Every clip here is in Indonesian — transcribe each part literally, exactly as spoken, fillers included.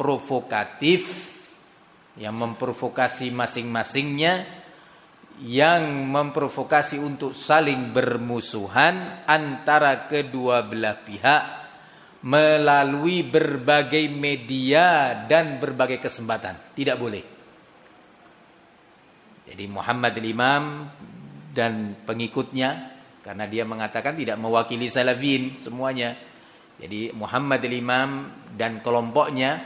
provokatif, yang memprovokasi masing-masingnya, yang memprovokasi untuk saling bermusuhan antara kedua belah pihak melalui berbagai media dan berbagai kesempatan. Tidak boleh. Jadi Muhammad al-Imam dan pengikutnya, karena dia mengatakan tidak mewakili salafin semuanya. Jadi Muhammad al-Imam dan kelompoknya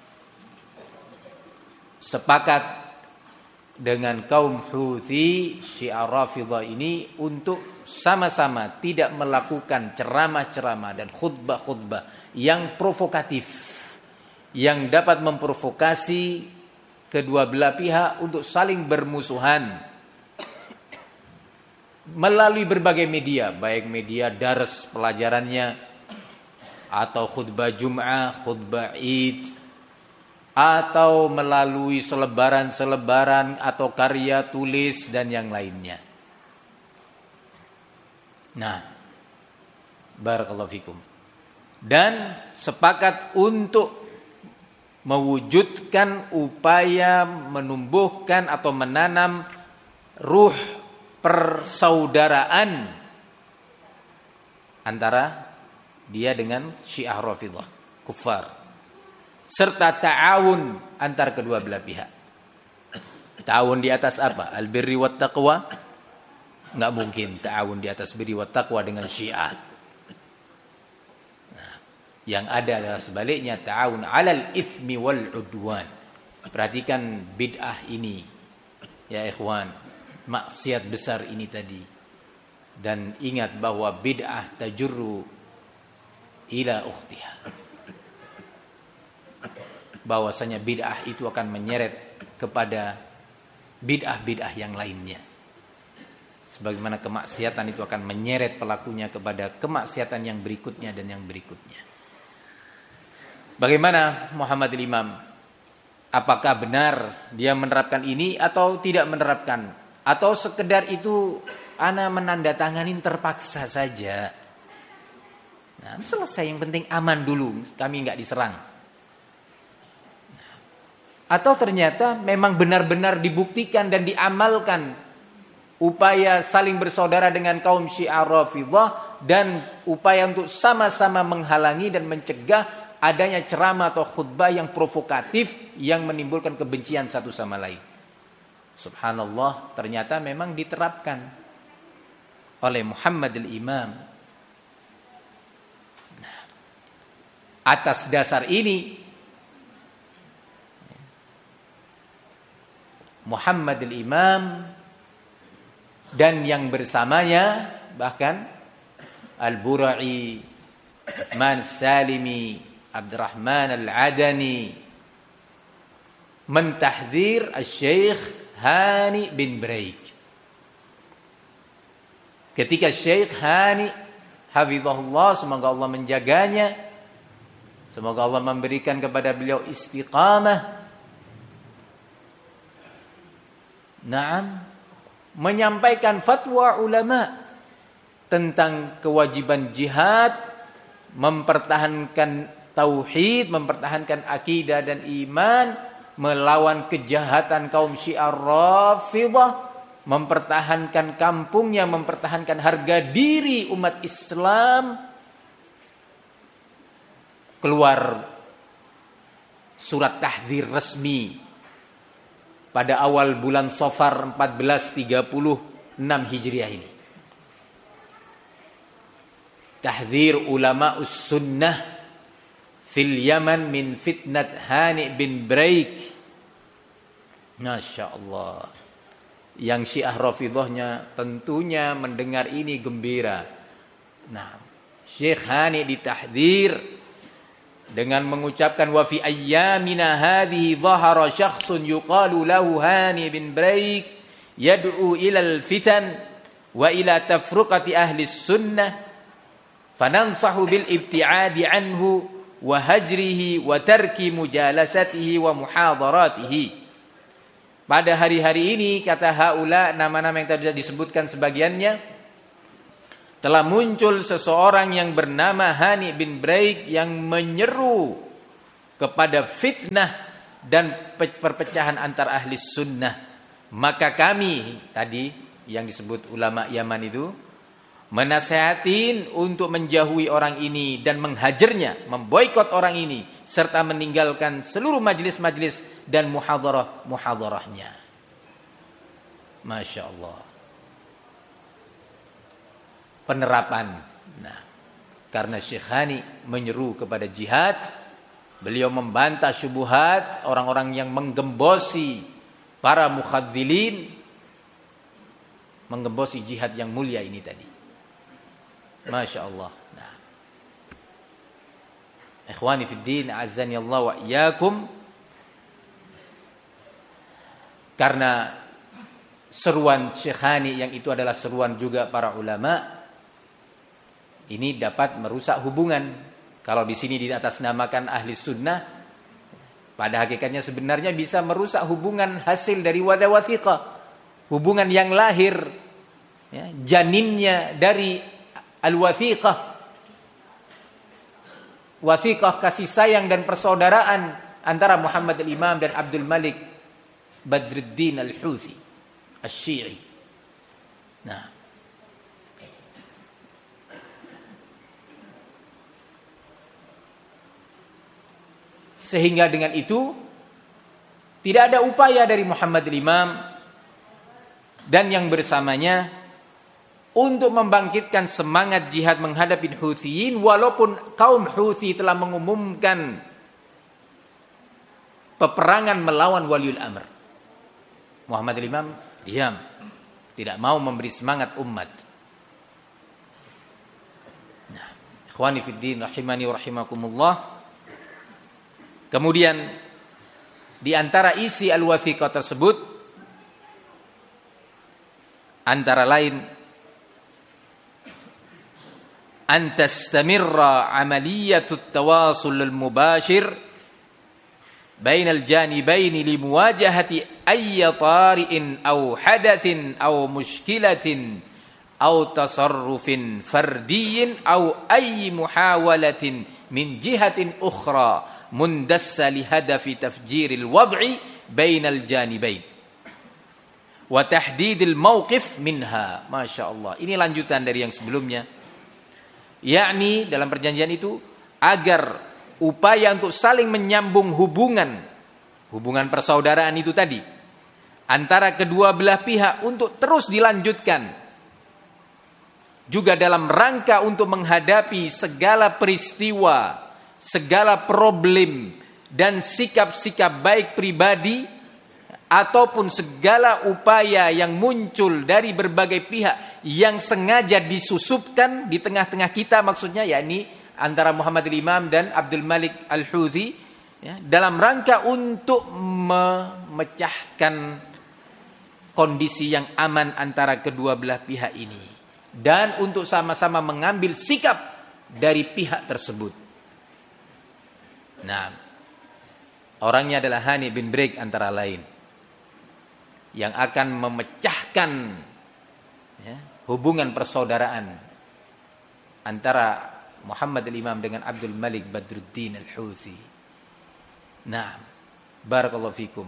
sepakat dengan kaum Houthi Syiah Rafidhah ini untuk sama-sama tidak melakukan ceramah-ceramah dan khutbah-khutbah yang provokatif, yang dapat memprovokasi kedua belah pihak untuk saling bermusuhan melalui berbagai media, baik media dars pelajarannya atau khutbah Jum'ah, khutbah Id, atau melalui selebaran-selebaran atau karya tulis dan yang lainnya. Nah, barakallahu fikum. Dan sepakat untuk mewujudkan upaya menumbuhkan atau menanam ruh persaudaraan antara dia dengan Syiah Rafidhah, kufar, serta ta'awun antar kedua belah pihak. Ta'awun di atas apa? Al-birri wat taqwa? Enggak mungkin ta'awun di atas birri wat taqwa dengan Syiah. Nah, yang ada adalah sebaliknya, ta'awun 'alal itsmi wal 'udwan. Perhatikan bid'ah ini ya ikhwan, maksiat besar ini tadi. Dan ingat bahwa bid'ah tajurru ila ukhtiha. Bahwasanya bid'ah itu akan menyeret kepada bid'ah-bid'ah yang lainnya. Sebagaimana kemaksiatan itu akan menyeret pelakunya kepada kemaksiatan yang berikutnya dan yang berikutnya. Bagaimana Muhammad al-Imam? Apakah benar dia menerapkan ini atau tidak menerapkan? Atau sekedar itu ana menandatanganin terpaksa saja? Nah, selesai, yang penting aman dulu, kami enggak diserang. Atau ternyata memang benar-benar dibuktikan dan diamalkan upaya saling bersaudara dengan kaum Syiah Rafidhah dan upaya untuk sama-sama menghalangi dan mencegah adanya ceramah atau khutbah yang provokatif yang menimbulkan kebencian satu sama lain. Subhanallah, ternyata memang diterapkan oleh Muhammad al-Imam. Nah, atas dasar ini Muhammad al-Imam dan yang bersamanya, bahkan Al-Bura'i, Uthman Salimi, Abdurrahman Al-Adani, mentahdzir Al-Syekh Hani bin Braik. Ketika Syekh Hani hafizahullah, semoga Allah menjaganya, semoga Allah memberikan kepada beliau istiqamah, Naam, menyampaikan fatwa ulama tentang kewajiban jihad, mempertahankan tauhid, mempertahankan akidah dan iman, melawan kejahatan kaum Syiah Rafidhah, mempertahankan kampungnya, mempertahankan harga diri umat Islam. Keluar surat tahdzir resmi pada awal bulan Safar empat belas tiga puluh enam Hijriah ini. Tahdzir ulama'us sunnah fil Yaman min fitnat Hani bin Braik. Masya Allah. Yang Syiah Rafidhahnya tentunya mendengar ini gembira. Nah, Syekh Hani ditahdzir dengan mengucapkan wa fi ayyamina hadhihi dhahara syakhsun yuqalu lahu Hani bin Braik yad'u ilal fitan wa ila tafruqati ahli sunnah fanansahu bil ibti'adi anhu wa hajrihi wa tarki mujalasatihi wa muhadaratihi. Pada hari-hari ini, kata haula, nama-nama yang tadi disebutkan sebagiannya, telah muncul seseorang yang bernama Hani bin Braik yang menyeru kepada fitnah dan perpecahan antar ahli sunnah, maka kami tadi yang disebut ulama Yaman itu menasihatin untuk menjauhi orang ini dan menghajarnya, memboikot orang ini, serta meninggalkan seluruh majelis-majelis dan muhadharah-muhadharahnya. Masya Allah. Penerapan. Nah, karena Syekh Hani menyeru kepada jihad, beliau membantah syubhat orang-orang yang menggembosi para mukhadzilin, menggembosi jihad yang mulia ini tadi. Masya Allah. Nah, ikhwani fid din, azani Allah wa iyyakum. Karena seruan Syekh Hani yang itu adalah seruan juga para ulama, ini dapat merusak hubungan. Kalau di sini diatasnamakan ahli sunnah, pada hakikatnya sebenarnya bisa merusak hubungan hasil dari wadah wathiqah, hubungan yang lahir, ya, janinnya dari al-wathiqah, wathiqah kasih sayang dan persaudaraan antara Muhammad al-Imam dan Abdul Malik Badruddin al-Houthi Asy-Syi'i. Nah, sehingga dengan itu tidak ada upaya dari Muhammad al-Imam dan yang bersamanya untuk membangkitkan semangat jihad menghadapi Houtsiyin, walaupun kaum Houthi telah mengumumkan peperangan melawan waliul amr. Muhammad al-Imam diam, tidak mau memberi semangat umat. Nah, ikhwani fid din rahimani wa rahimakumullah. Kemudian di antara isi al-wathiqah tersebut antara lain an tastamirra amaliyatut tawasul al-mubashir bainal janibaini limuwajahati ayyi tari'in aw hadathin aw mushkilatin aw tasarrufin fardiyyin aw ayyi muhawalatin min jihatin ukhra mundassa li hadafi tafjiril wad'i bainal janibain wa tahdidil mawqif minha. Masya Allah, ini lanjutan dari yang sebelumnya, yakni dalam perjanjian itu agar upaya untuk saling menyambung hubungan hubungan persaudaraan itu tadi antara kedua belah pihak untuk terus dilanjutkan, juga dalam rangka untuk menghadapi segala peristiwa, segala problem dan sikap-sikap baik pribadi ataupun segala upaya yang muncul dari berbagai pihak yang sengaja disusupkan di tengah-tengah kita, maksudnya yakni antara Muhammad al-Imam dan Abdul Malik al-Houthi, ya, dalam rangka untuk memecahkan kondisi yang aman antara kedua belah pihak ini dan untuk sama-sama mengambil sikap dari pihak tersebut. Nah, orangnya adalah Hani bin Break antara lain, yang akan memecahkan, ya, hubungan persaudaraan antara Muhammad al-Imam dengan Abdul Malik Badruddin al-Houthi. Nah, barakallahu fikum.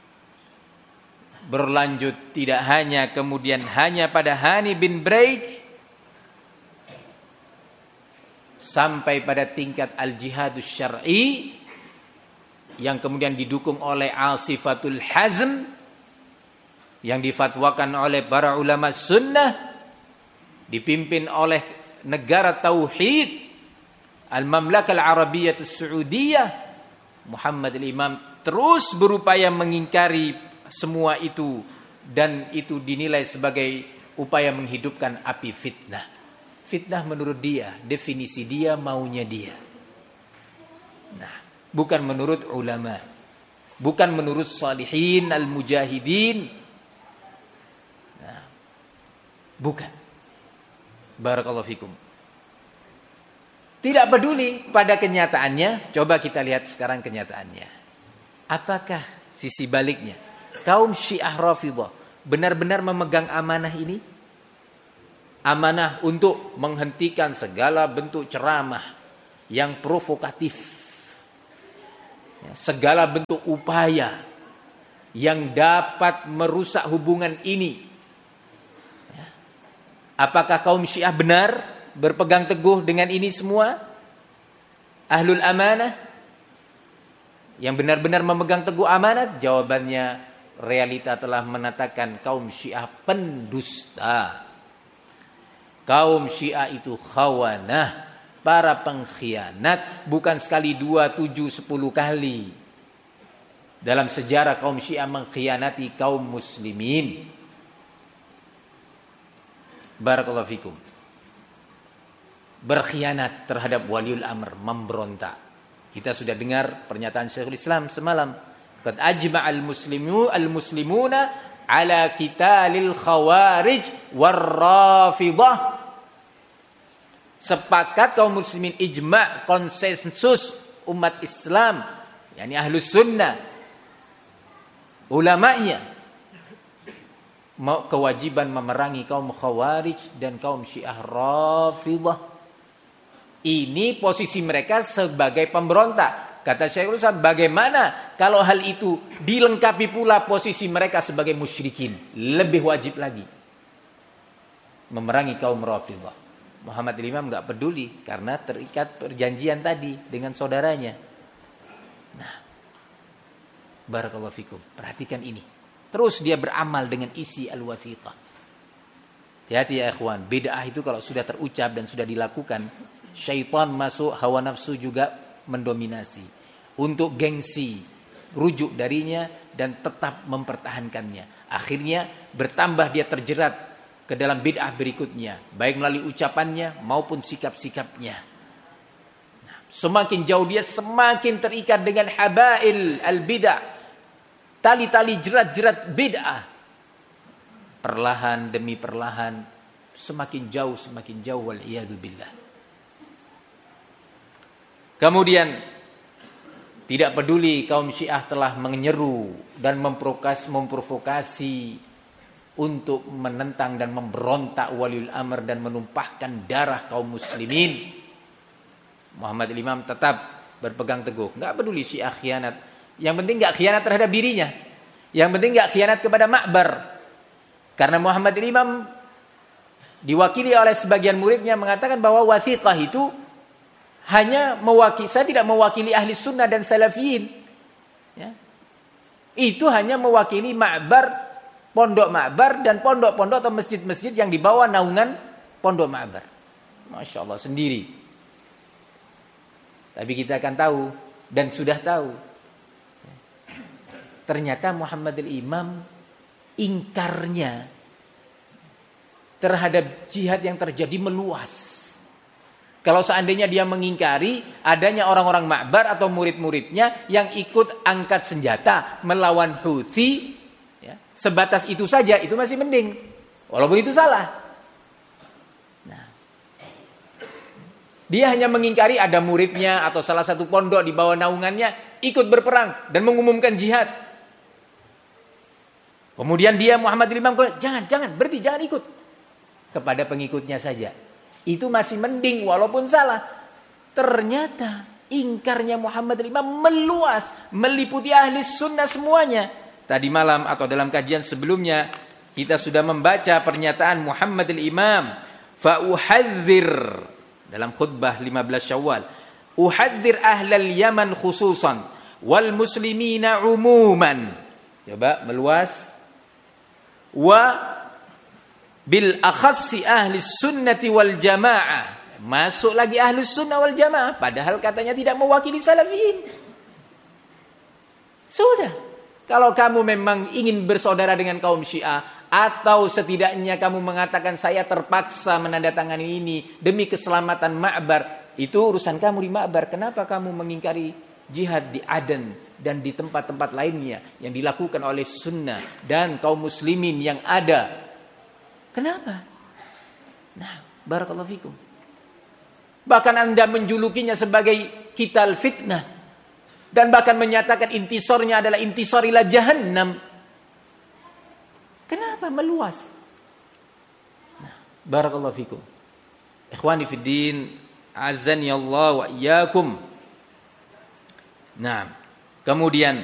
Berlanjut tidak hanya kemudian hanya pada Hani bin Break, sampai pada tingkat al-jihadus syar'i yang kemudian didukung oleh Asifatul Hazm yang difatwakan oleh para ulama sunnah, dipimpin oleh negara tauhid Al-Mamlakah Al-Arabiyyah As-Saudiyah. Muhammad al-Imam terus berupaya mengingkari semua itu, dan itu dinilai sebagai upaya menghidupkan api fitnah. Fitnah menurut dia, definisi dia, maunya dia. Nah, bukan menurut ulama, bukan menurut salihin al-mujahidin. Nah, bukan. Barakallahu fikum. Tidak peduli pada kenyataannya. Coba kita lihat sekarang kenyataannya. Apakah sisi baliknya? Kaum Syiah Rafidhah benar-benar memegang amanah ini? Amanah untuk menghentikan segala bentuk ceramah yang provokatif, segala bentuk upaya yang dapat merusak hubungan ini. Apakah kaum Syiah benar berpegang teguh dengan ini semua? Ahlul amanah yang benar-benar memegang teguh amanat? Jawabannya, realita telah menatakan kaum Syiah pendusta. Kaum Syiah itu khawanah, para pengkhianat, bukan sekali, dua, tujuh, sepuluh kali. Dalam sejarah kaum Syiah mengkhianati kaum muslimin. Barakallahu fikum. Berkhianat terhadap waliul amr, memberontak. Kita sudah dengar pernyataan Syekhul Islam semalam. Qad ajma'al muslimu al-muslimuna ala qitalil khawarij war-rafidah. Sepakat kaum muslimin, ijma', konsensus umat Islam, yakni ahlus sunnah, ulama'nya, mau kewajiban memerangi kaum khawarij dan kaum Syiah Rafidah. Ini posisi mereka sebagai pemberontak. Kata Syekhul Islam, bagaimana kalau hal itu dilengkapi pula posisi mereka sebagai musyrikin? Lebih wajib lagi memerangi kaum Rafidah. Muhammad Imam enggak peduli karena terikat perjanjian tadi dengan saudaranya. Nah, barakallahu fikum. Perhatikan ini. Terus dia beramal dengan isi al-wathiqah. Hati-hati ya ikhwan, bid'ah itu kalau sudah terucap dan sudah dilakukan, syaitan masuk, hawa nafsu juga mendominasi. Untuk gengsi, rujuk darinya dan tetap mempertahankannya. Akhirnya bertambah dia terjerat ke dalam bid'ah berikutnya, baik melalui ucapannya maupun sikap-sikapnya. Nah, semakin jauh dia semakin terikat dengan habail al-bid'ah. Tali-tali jerat-jerat bid'ah. Perlahan demi perlahan semakin jauh semakin jauh, wal iyadu billah. Kemudian tidak peduli kaum Syiah telah menyeru dan memprovokasi, memprovokasi untuk menentang dan memberontak waliul amr dan menumpahkan darah kaum muslimin. Muhammad Imam tetap berpegang teguh, enggak peduli Syiah khianat. Yang penting gak khianat terhadap dirinya. Yang penting gak khianat kepada Ma'bar. Karena Muhammad Imam diwakili oleh sebagian muridnya mengatakan bahwa wathiqah itu hanya mewakili, saya tidak mewakili ahli sunnah dan salafiyin. Ya. Itu hanya mewakili Ma'bar, pondok Ma'bar dan pondok-pondok atau masjid-masjid yang dibawa naungan pondok Ma'bar. Masya Allah sendiri. Tapi kita akan tahu dan sudah tahu. Ternyata Muhammad Imam ingkarnya terhadap jihad yang terjadi meluas. Kalau seandainya dia mengingkari adanya orang-orang Ma'bar atau murid-muridnya yang ikut angkat senjata melawan Houthi, ya, sebatas itu saja itu masih mending, walaupun itu salah. Nah, dia hanya mengingkari ada muridnya atau salah satu pondok di bawah naungannya ikut berperang dan mengumumkan jihad. Kemudian dia Muhammad Imam, jangan, jangan, berhenti, jangan ikut. Kepada pengikutnya saja. Itu masih mending walaupun salah. Ternyata ingkarnya Muhammad Imam meluas, meliputi ahli sunnah semuanya. Tadi malam atau dalam kajian sebelumnya, kita sudah membaca pernyataan Muhammad Imam. Fa'uhadzir, dalam khutbah lima belas Syawal. Uhadzir ahlal Yaman khususan, wal muslimina umuman. Coba meluas. Wa bil akhassi ahli sunnati wal jamaah. Masuk lagi ahli sunnah wal jamaah. Padahal katanya tidak mewakili salafiyin. Sudah. Kalau kamu memang ingin bersaudara dengan kaum Syiah, atau setidaknya kamu mengatakan saya terpaksa menandatangani ini demi keselamatan Ma'bar, itu urusan kamu di Ma'bar. Kenapa kamu mengingkari jihad di Aden dan di tempat-tempat lainnya yang dilakukan oleh sunnah dan kaum muslimin yang ada? Kenapa? Nah, barakallahu fikum. Bahkan Anda menjulukinya sebagai kital fitnah dan bahkan menyatakan intisornya adalah intisor ila jahannam. Kenapa meluas? Nah, barakallahu fikum. Ikhwani fid din, azani Allah wa iyyakum. Nah, Kemudian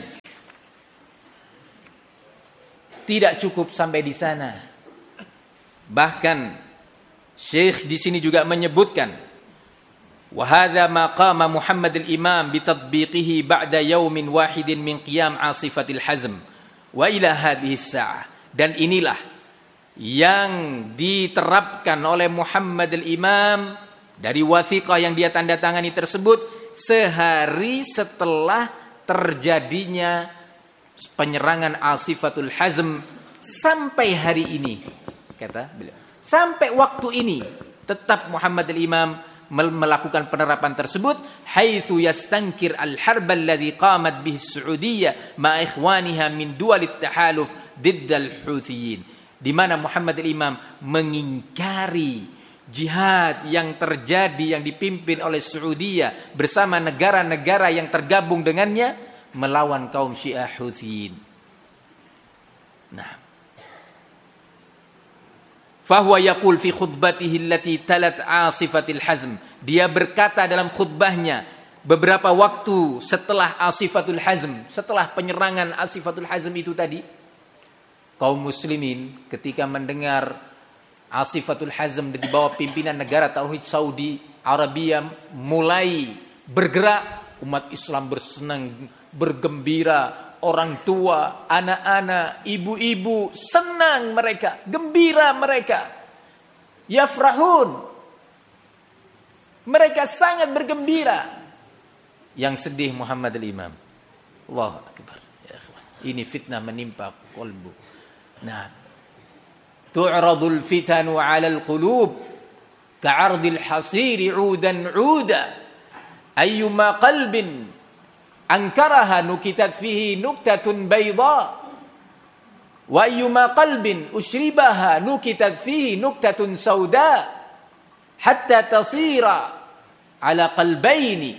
tidak cukup sampai di sana. Bahkan Syekh di sini juga menyebutkan, wa hadza ma qama Muhammad al-Imam bi tatbiqihi ba'da yaumin wahidin min qiyam asifatil hazm wa ila hadhihi as-sa'ah. Dan inilah yang diterapkan oleh Muhammad al-Imam dari wathiqah yang dia tanda tangani tersebut sehari setelah terjadinya penyerangan asifatul hazm sampai hari ini, kata beliau. Sampai waktu ini tetap Muhammad al-Imam melakukan penerapan tersebut, haitsu yastankir al-harb alladhi qamat bihi as-Saudiyyah ma ikhwaniha min duwal at-tahaluf didd al-Huthiyin, di mana Muhammad al-Imam mengingkari jihad yang terjadi yang dipimpin oleh Saudiyyah bersama negara-negara yang tergabung dengannya melawan kaum Syiah Huthiyin. Nah, fahuwa yaqul fi khutbatihi allati talat asifatil hazm, dia berkata dalam khutbahnya beberapa waktu setelah asifatul hazm, setelah penyerangan asifatul hazm itu tadi, kaum muslimin ketika mendengar asifatul hazm di bawah pimpinan negara tauhid Saudi Arabia mulai bergerak, umat Islam bersenang, bergembira, orang tua, anak-anak, ibu-ibu senang mereka, gembira mereka. Yafrahun. Mereka sangat bergembira. Yang sedih Muhammad al-Imam. Allahu akbar. Ya ikhwan. Ini fitnah menimpa qalbu. Nah, tu'radul fitanu 'alal qulub ka'ardil hasiri 'udan 'uda. Ayyuma qalbin ankaraha nukitat fihi nuktatun bayda wa ayyuma qalbin ushribaha nukitat fihi nuktatun sauda hatta tasira ala qalbaini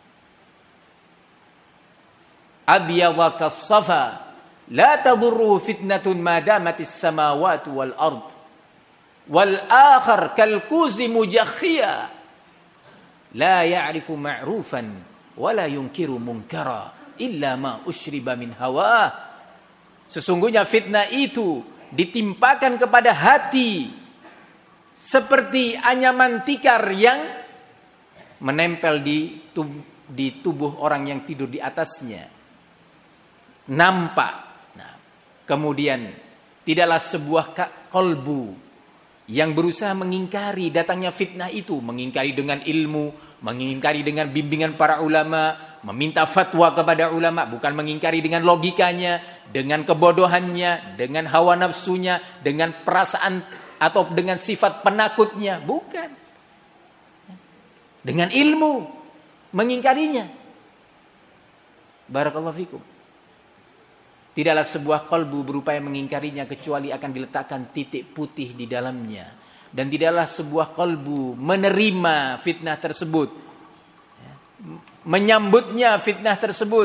abyadha kas-safa la tadurruhu fitnatun ma damatis samawati wal ard wal akhar kal kuzi mujakhiya la ya'rifu ma'rufan wala yunkiru munkara illa ma usyriba min hawa. Sesungguhnya fitnah itu ditimpakan kepada hati seperti anyaman tikar yang menempel di tubuh, di tubuh orang yang tidur di atasnya. Nampak. Nah, kemudian tidaklah sebuah kalbu yang berusaha mengingkari datangnya fitnah itu, mengingkari dengan ilmu, mengingkari dengan bimbingan para ulama, meminta fatwa kepada ulama, bukan mengingkari dengan logikanya, dengan kebodohannya, dengan hawa nafsunya, dengan perasaan atau dengan sifat penakutnya, bukan. Dengan ilmu mengingkarinya. Barakallahu fikum. Tidaklah sebuah kalbu berupaya mengingkarinya kecuali akan diletakkan titik putih di dalamnya. Dan tidaklah sebuah kalbu menerima fitnah tersebut, menyambutnya fitnah tersebut.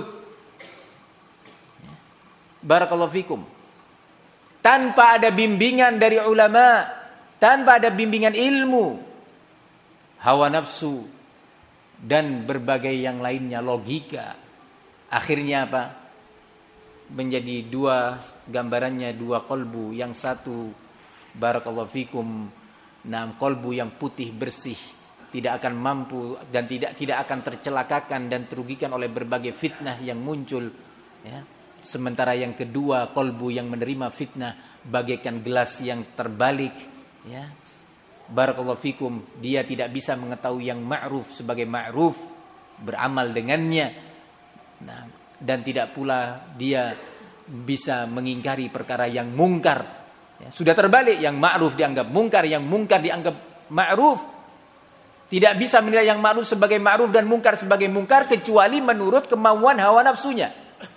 Barakallahu fikum. Tanpa ada bimbingan dari ulama, tanpa ada bimbingan ilmu, hawa nafsu, dan berbagai yang lainnya, logika. Akhirnya apa? Menjadi dua gambarannya, dua kolbu. Yang satu, barakallahu fikum, nah, kolbu yang putih bersih, tidak akan mampu dan tidak tidak akan tercelakakan dan terugikan oleh berbagai fitnah yang muncul, ya. Sementara yang kedua, kolbu yang menerima fitnah bagaikan gelas yang terbalik, ya. Barakallahu fikum, dia tidak bisa mengetahui yang ma'ruf sebagai ma'ruf, beramal dengannya. Nah, dan tidak pula dia bisa mengingkari perkara yang mungkar. Ya, sudah terbalik, yang ma'ruf dianggap mungkar, yang mungkar dianggap ma'ruf. Tidak bisa menilai yang ma'ruf sebagai ma'ruf dan mungkar sebagai mungkar kecuali menurut kemauan hawa nafsunya.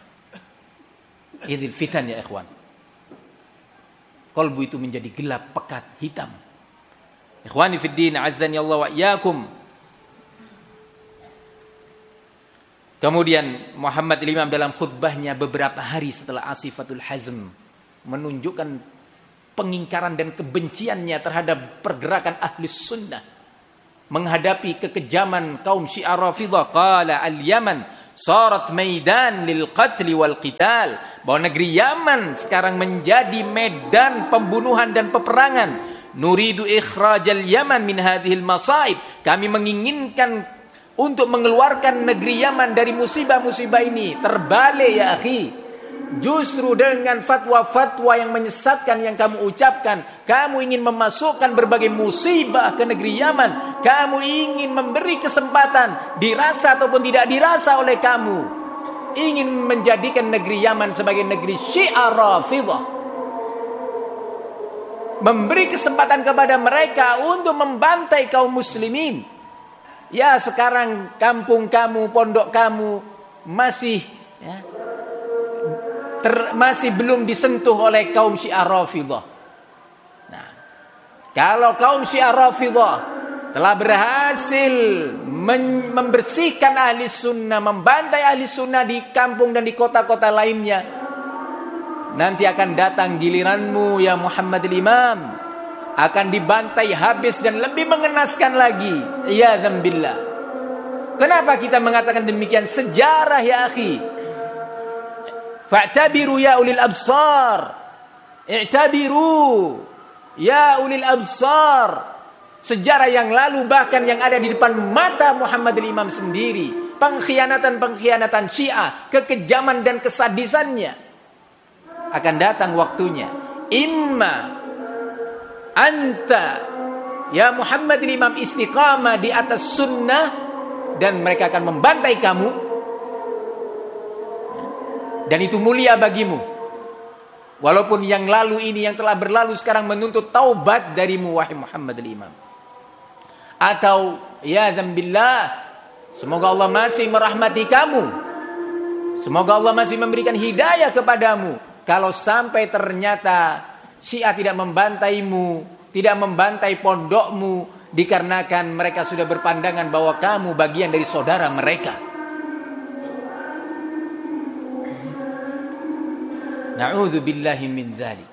Idil fitan ya ikhwan. Qalbu itu menjadi gelap, pekat, hitam. Ikhwani fid din, azzani Allah wa iyyakum. Kemudian Muhammad al-Imam dalam khutbahnya beberapa hari setelah Asifatul Hazm menunjukkan pengingkaran dan kebenciannya terhadap pergerakan ahli sunnah menghadapi kekejaman kaum Syiah Rafidhah. Qala al-Yaman sarat maidan lil qatli wal qital, bahwa negeri Yaman sekarang menjadi medan pembunuhan dan peperangan. Nuridu ikhrajal Yaman min hadhil masaib, kami menginginkan untuk mengeluarkan negeri Yaman dari musibah-musibah ini. Terbalik ya akhi. Justru dengan fatwa-fatwa yang menyesatkan yang kamu ucapkan, kamu ingin memasukkan berbagai musibah ke negeri Yaman. Kamu ingin memberi kesempatan, dirasa ataupun tidak dirasa oleh kamu, ingin menjadikan negeri Yaman sebagai negeri Syiah Rafidhah, memberi kesempatan kepada mereka untuk membantai kaum muslimin. Ya, sekarang kampung kamu, pondok kamu masih ya, Ter, masih belum disentuh oleh kaum Syiah Rafidhah. Nah, kalau kaum Syiah Rafidhah telah berhasil men, membersihkan ahli sunnah, membantai ahli sunnah di kampung dan di kota-kota lainnya, nanti akan datang giliranmu ya Muhammad al-Imam, akan dibantai habis dan lebih mengenaskan lagi. Ya dzambillah. Kenapa kita mengatakan demikian? Sejarah ya akhi. Fa'tabiru ya ulil absar. I'tabiru ya ulil absar. Sejarah yang lalu bahkan yang ada di depan mata Muhammad al-Imam sendiri, pengkhianatan-pengkhianatan Syiah, kekejaman dan kesadisannya, akan datang waktunya. Imma anta ya Muhammad al-Imam istiqamah di atas sunnah dan mereka akan membantai kamu, dan itu mulia bagimu. Walaupun yang lalu ini, yang telah berlalu sekarang menuntut taubat darimu wahai Muhammad al-Imam. Atau ya dzambillah, semoga Allah masih merahmati kamu, semoga Allah masih memberikan hidayah kepadamu. Kalau sampai ternyata Syiah tidak membantaimu, tidak membantai pondokmu, dikarenakan mereka sudah berpandangan bahwa kamu bagian dari saudara mereka. Na'udzu billahi min dzalik.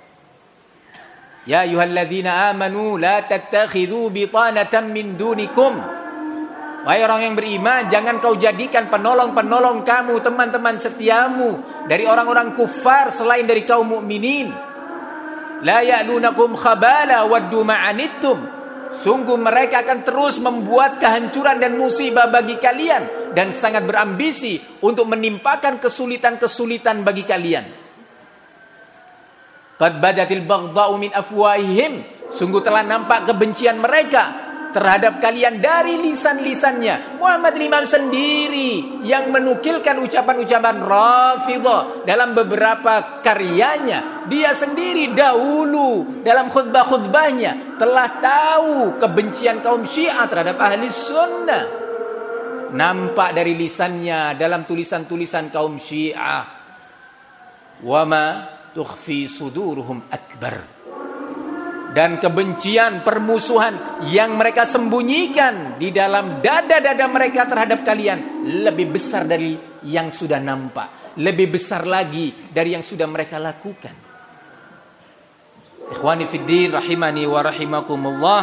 Ya ayyuhalladzina amanu la tattakhidhu bitanatan min dunikum. Wahai orang yang beriman, jangan kau jadikan penolong-penolong kamu, teman-teman setiamu dari orang-orang kufar selain dari kaum mukminin. La ya'lunakum khabala waddu ma'anittum. Sungguh mereka akan terus membuat kehancuran dan musibah bagi kalian dan sangat berambisi untuk menimpakan kesulitan-kesulitan bagi kalian. Qad badatil baghdha'u min afwahihim, sungguh telah nampak kebencian mereka terhadap kalian dari lisan-lisannya. Muhammad Imam sendiri yang menukilkan ucapan-ucapan Rafidhah dalam beberapa karyanya. Dia sendiri dahulu dalam khutbah-khutbahnya telah tahu kebencian kaum Syiah terhadap ahli sunnah. Nampak dari lisannya dalam tulisan-tulisan kaum Syiah. Wama tukhfi suduruhum akbar. Dan kebencian, permusuhan yang mereka sembunyikan di dalam dada-dada mereka terhadap kalian lebih besar dari yang sudah nampak, lebih besar lagi dari yang sudah mereka lakukan. Ikhwani fiddin rahimani wa rahimakumullah.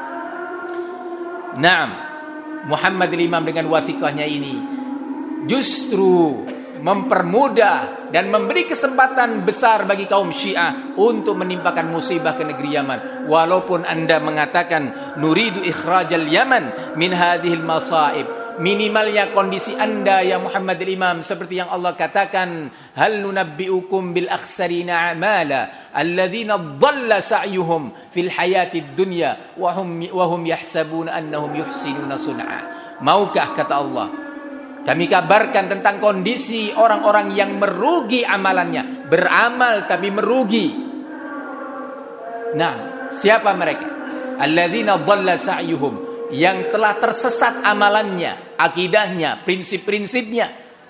Naam, Muhammad al-Imam dengan wathiqahnya ini justru mempermudah dan memberi kesempatan besar bagi kaum Syiah untuk menimpakan musibah ke negeri Yaman. Walaupun Anda mengatakan nuridu ikhrajal Yaman min hadhil masaib, minimalnya kondisi Anda ya Muhammad al-Imam seperti yang Allah katakan, hal nunabbiukum bil akhsarina a'mala alladzina dhalla sa'yuhum fil hayatid dunya wa hum wa hum yahsabuna annahum yuhsinuna sun'a. Maukah, kata Allah, kami kabarkan tentang kondisi orang-orang yang merugi amalannya, beramal tapi merugi. Nah, siapa mereka? Alladzina dhalla sa'yuhum, yang telah tersesat amalannya, akidahnya, prinsip-prinsipnya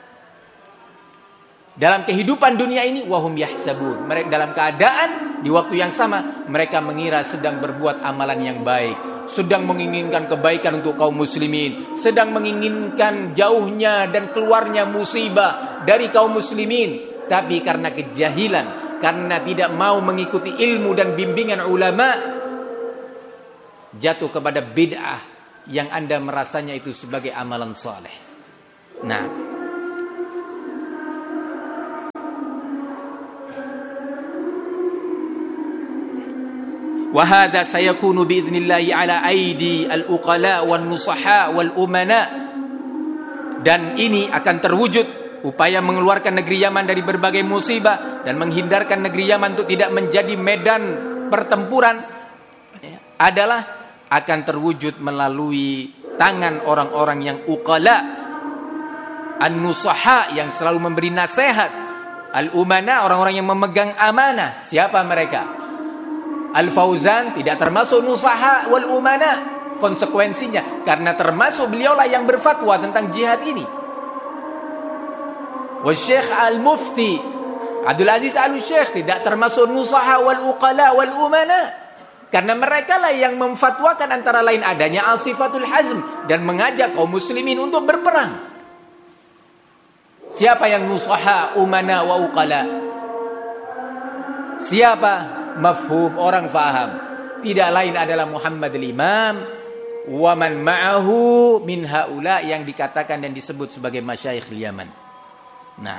dalam kehidupan dunia ini. Wahum yahsabun, mereka dalam keadaan di waktu yang sama mereka mengira sedang berbuat amalan yang baik, sedang menginginkan kebaikan untuk kaum muslimin, sedang menginginkan jauhnya dan keluarnya musibah dari kaum muslimin. Tapi karena kejahilan, karena tidak mau mengikuti ilmu dan bimbingan ulama, jatuh kepada bid'ah yang Anda merasanya itu sebagai amalan saleh. Nah, Wa hadza sayakunu biidznillah ala aidi al-uqala wan nusaha wal umana. Dan ini akan terwujud upaya mengeluarkan negeri Yaman dari berbagai musibah dan menghindarkan negeri Yaman untuk tidak menjadi medan pertempuran adalah akan terwujud melalui tangan orang-orang yang uqala, an-nusaha yang selalu memberi nasihat, al-umana orang-orang yang memegang amanah. Siapa mereka? Al-Fauzan tidak termasuk nusaha wal umana, konsekuensinya karena termasuk beliaulah yang berfatwa tentang jihad ini. Wa Syekh Al-Mufti Abdul Aziz Al-Syekh tidak termasuk nusaha wal uqala wal umana, karena mereka lah yang memfatwakan antara lain adanya al-sifatul hazm dan mengajak kaum muslimin untuk berperang. Siapa yang nusaha, umana wa uqala? Siapa? Mafhum, orang faham. Tidak lain adalah Muhammad al-Imam wa man ma'ahu min haula yang dikatakan dan disebut sebagai masyayikh Yaman. Nah,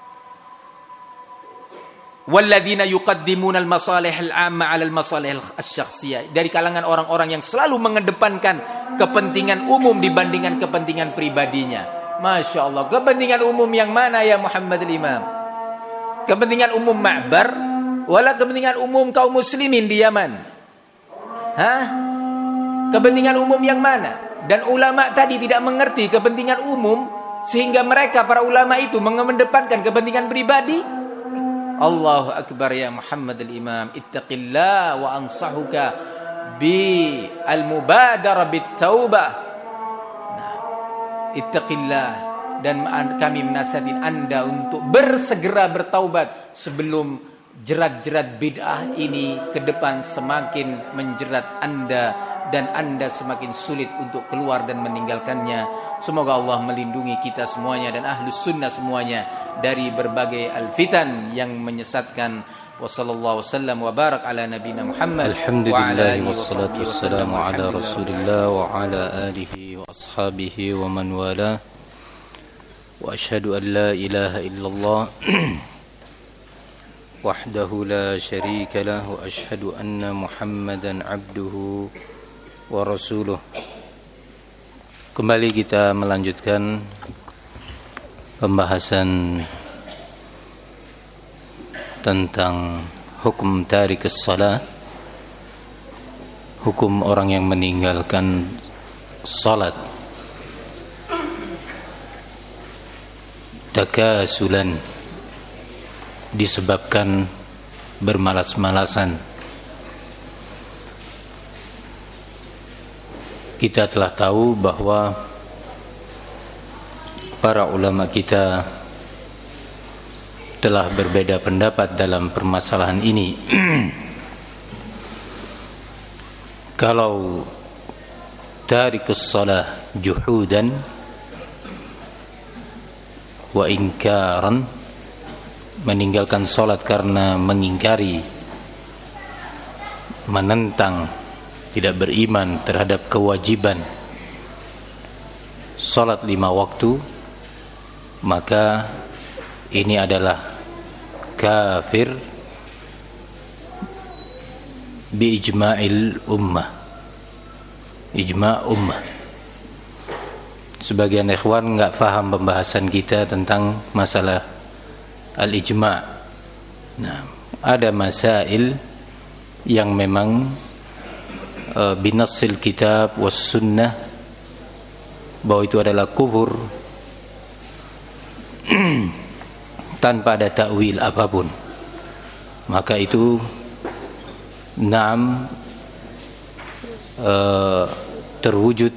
walladzina yuqaddimuna al-masalih al-'amma 'ala al-masalih asy-syakhsiyah, dari kalangan orang-orang yang selalu mengedepankan kepentingan umum dibandingkan kepentingan pribadinya. Masya Allah, kepentingan umum yang mana ya Muhammad al-Imam? Kepentingan umum Ma'bar wala kepentingan umum kaum muslimin di Yaman? Hah? Kepentingan umum yang mana? Dan ulama tadi tidak mengerti kepentingan umum sehingga mereka para ulama itu mengedepankan kepentingan pribadi. Allahu akbar ya Muhammad al-Imam, ittaqillah wa ansahuka bi al-mubadara bit taubah. Nah, ittaqillah, dan kami menasihatin Anda untuk bersegera bertaubat sebelum jerat-jerat bid'ah ini ke depan semakin menjerat Anda dan Anda semakin sulit untuk keluar dan meninggalkannya. Semoga Allah melindungi kita semuanya dan ahlus sunnah semuanya dari berbagai al-fitan yang menyesatkan. Wa sallallahu wasallam wa barak ala nabiyina Muhammad. Alhamdulillah wassalatu wassalamu ala Rasulillah wa ala alihi wa ashabihi wa man wala. Wa asyhadu an la ilaha illallah wahdahu la syarika lah wa asyhadu anna Muhammadan abduhu wa rasuluh. Kembali kita melanjutkan pembahasan tentang hukum tarikus shalah, hukum orang yang meninggalkan salat takasulan, disebabkan bermalas-malasan. Kita telah tahu bahwa para ulama kita telah berbeda pendapat dalam permasalahan ini. Kalau tarikus shalah juhudan wa inkaran, meninggalkan salat karena mengingkari, menentang, tidak beriman terhadap kewajiban salat lima waktu, maka ini adalah kafir bi ijma'il ummah, ijma' ummah. Sebagian ikhwan enggak faham pembahasan kita tentang masalah al-ijma'. Nah, ada masail yang memang uh, binassil kitab was sunnah bahwa itu adalah kufur tanpa ada takwil apapun, maka itu naam uh, terwujud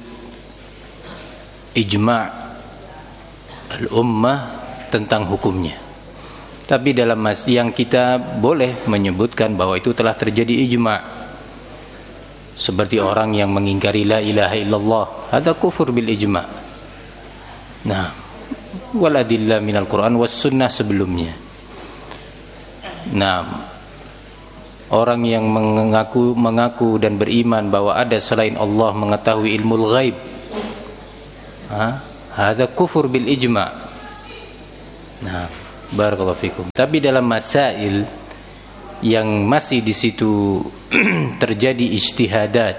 ijma' al-ummah tentang hukumnya. Tapi dalam mas yang kita boleh menyebutkan bahwa itu telah terjadi ijma', seperti orang yang mengingkari la ilaha illallah, ada kufur bil ijma'. Nah, wal adillah minal Quran was sunnah sebelumnya. Nah, orang yang mengaku mengaku dan beriman bahwa ada selain Allah mengetahui ilmul ghaib, ha, ada kufur bil ijma'. Nah, barakallahu fikum. Tapi dalam masail yang masih di situ terjadi ijtihadat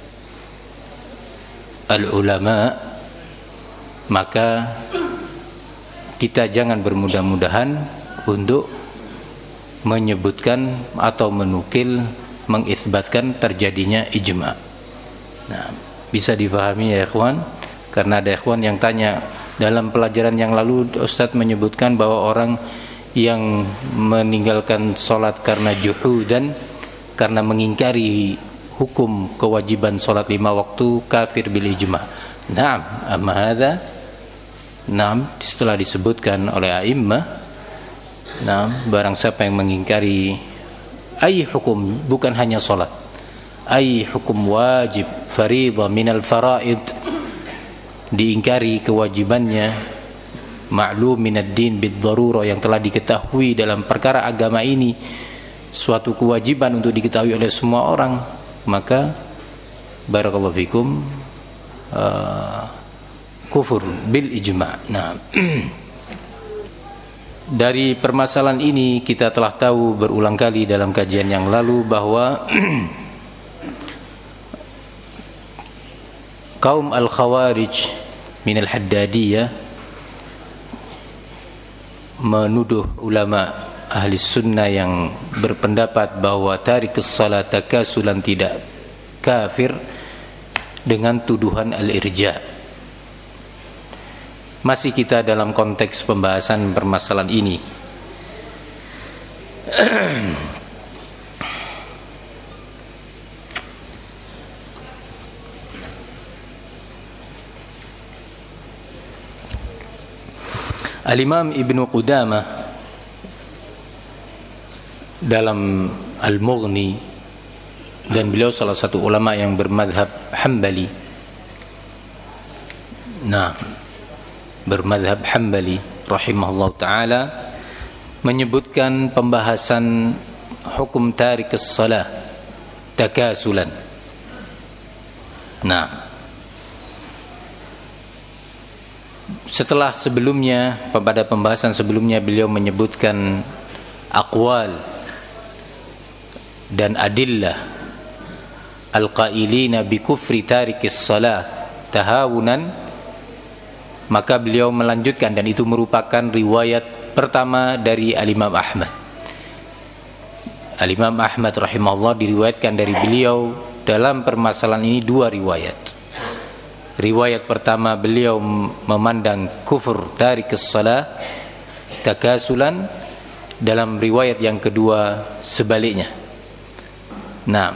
al-ulama, maka kita jangan bermudah-mudahan untuk menyebutkan atau menukil, mengisbatkan terjadinya ijma. Nah, bisa difahami ya ikhwan, karena ada ikhwan yang tanya, dalam pelajaran yang lalu Ustadz menyebutkan bahwa orang yang meninggalkan sholat karena juhudan, karena mengingkari hukum kewajiban sholat lima waktu, kafir bil ijma. Naam, amma hadza, naam, setelah disebutkan oleh a'immah, naam, barang siapa yang mengingkari ay hukum, bukan hanya sholat, ay hukum wajib, fariḍah minal faraid, diingkari kewajibannya, ma'lum minad din bid-darurah, yang telah diketahui dalam perkara agama ini suatu kewajiban untuk diketahui oleh semua orang, maka barakallahu fikum uh, kufur bil ijma'. Nah, dari permasalahan ini kita telah tahu berulang kali dalam kajian yang lalu bahwa kaum al-khawarij min al-haddadiyah menuduh ulama ahli sunnah yang berpendapat bahwa tarikus salat takasulan tidak kafir dengan tuduhan al-irja. Masih kita dalam konteks pembahasan permasalahan ini. Al-Imam Ibnu Qudamah dalam Al-Mughni, dan beliau salah satu ulama yang bermadhab Hambali, nah bermadhab Hambali rahimahullah ta'ala, menyebutkan pembahasan hukum tarikus salah takasulan. Nah, setelah sebelumnya, pada pembahasan sebelumnya beliau menyebutkan aqwal dan adillah al-qailina bi kufri tarikis salah tahawunan, maka beliau melanjutkan, dan itu merupakan riwayat pertama dari Al-Imam Ahmad. Al-Imam Ahmad rahimahullah diriwayatkan dari beliau dalam permasalahan ini dua riwayat. Riwayat pertama beliau memandang kufur tarikus salah takasulan, dalam riwayat yang kedua sebaliknya. Nah,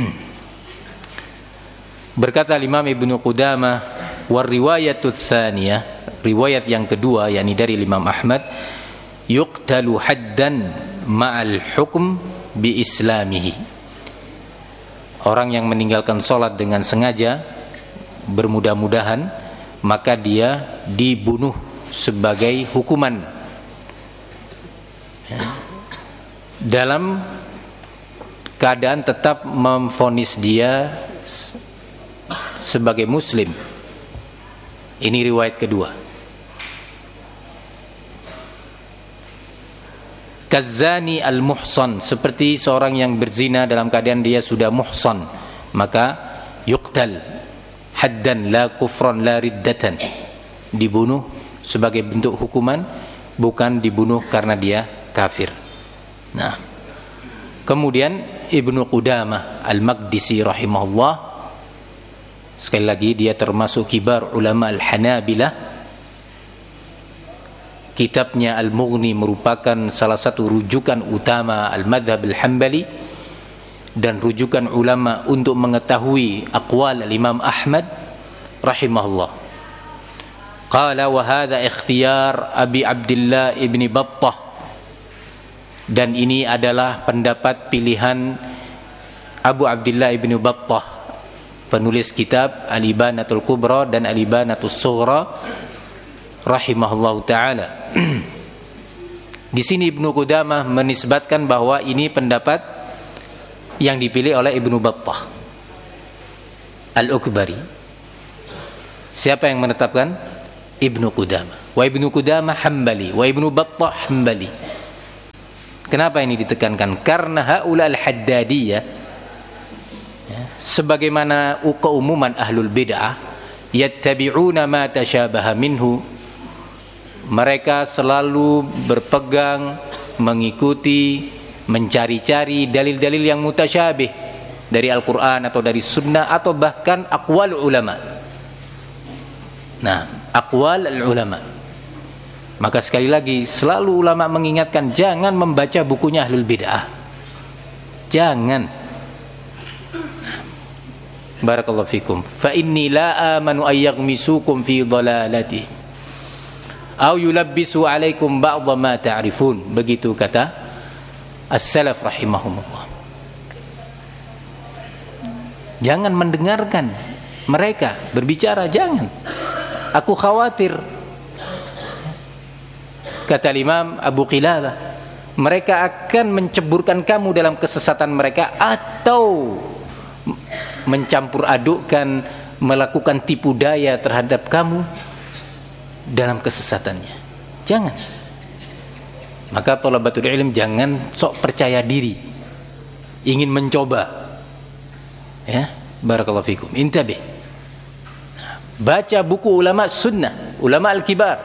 berkata Imam Ibnu Qudamah, war riwayatut tsaniyah, riwayat yang kedua yakni dari Imam Ahmad, yuqtalu haddan ma'al hukm bi islamihi. Orang yang meninggalkan salat dengan sengaja, bermudah-mudahan, maka dia dibunuh sebagai hukuman dalam keadaan tetap memvonis dia sebagai muslim. Ini riwayat kedua. Kazani al-muhsan, seperti seorang yang berzina dalam keadaan dia sudah muhsan, maka yuqtal haddan la kufran la riddatan, dibunuh sebagai bentuk hukuman, bukan dibunuh karena dia kafir. Nah, kemudian Ibnu Qudamah Al-Maqdisi rahimahullah, sekali lagi dia termasuk kibar ulama Al-Hanabilah. Kitabnya Al-Mughni merupakan salah satu rujukan utama Al-Madhab Al-Hambali dan rujukan ulama untuk mengetahui aqwal Al-Imam Ahmad rahimahullah. Qala wa hadha ikhtiyar Abi Abdullah ibni Battah, dan ini adalah pendapat pilihan Abu Abdullah ibni Battah, penulis kitab Al-Ibanatul Kubra dan Al-Ibanatus Sughra rahimahullahu taala. Di sini Ibnu Qudamah menisbatkan bahwa ini pendapat yang dipilih oleh Ibnu Battah Al-Ukbari. Siapa yang menetapkan? Ibnu Qudamah. Wa Ibnu Qudamah Hambali, wa Ibnu Battah Hambali. Kenapa ini ditekankan? Karena haula al-haddadiyah, ya, sebagaimana keumuman ahlul bid'ah, yattabi'una ma tasyabaha minhu, mereka selalu berpegang, mengikuti, mencari-cari dalil-dalil yang mutasyabih dari Al-Quran atau dari Sunnah atau bahkan aqwal ulama. Nah, aqwal ulama. Maka sekali lagi selalu ulama mengingatkan jangan membaca bukunya ahlul bid'ah. Jangan. Barakallahu fikum. Fa inni la amanu ay yaghmisukum fi dhalalati aw yulabbisu alaikum ba'dha ma ta'rifun. Begitu kata as-salaf rahimahumullah. Jangan mendengarkan mereka berbicara, jangan. Aku khawatir, kata Imam Abu Qilabah, mereka akan menceburkan kamu dalam kesesatan mereka atau mencampur adukkan, melakukan tipu daya terhadap kamu dalam kesesatannya. Jangan. Maka thalabatul ilm jangan sok percaya diri, ingin mencoba. Ya, barakallahu fikum. Intabih. Baca buku ulama sunnah, ulama al-kibar.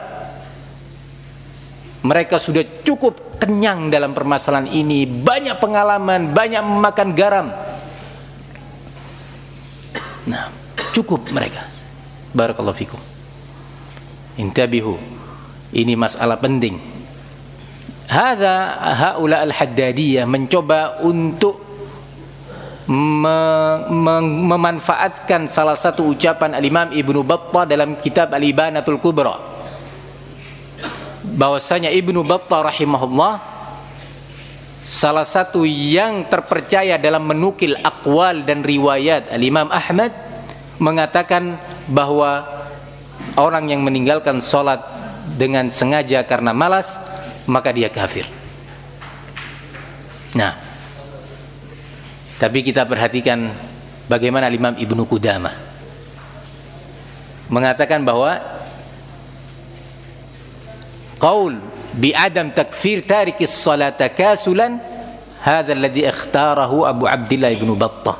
Mereka sudah cukup kenyang dalam permasalahan ini, banyak pengalaman, banyak memakan garam. Nah, cukup mereka. Barakallahu fikum. Intabihu. Ini masalah penting. Hadza haula al-haddadiyah mencoba untuk mem mem memanfaatkan salah satu ucapan al-Imam Ibnu Battah dalam kitab Al-Ibanatul Kubra, bahwasanya Ibnu Battah rahimahullah salah satu yang terpercaya dalam menukil aqwal dan riwayat al-Imam Ahmad mengatakan bahwa orang yang meninggalkan salat dengan sengaja karena malas maka dia kafir. Nah, tapi kita perhatikan bagaimana Imam Ibnu Qudamah mengatakan bahwa qaul bi adam takfir tarikis salata kasulan hadza alladhi ikhtarahu Abu Abdullah Ibnu Battah.